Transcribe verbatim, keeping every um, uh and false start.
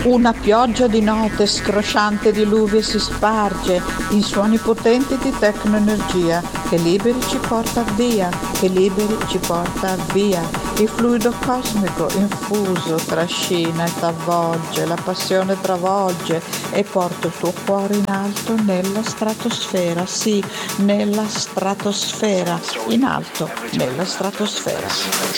Una pioggia di note scrosciante diluvio si sparge in suoni potenti di tecnoenergia che liberi ci porta via, che liberi ci porta via. Il fluido cosmico infuso trascina e t'avvolge, la passione travolge e porta il tuo cuore in alto nella stratosfera, sì, nella stratosfera, in alto, nella stratosfera.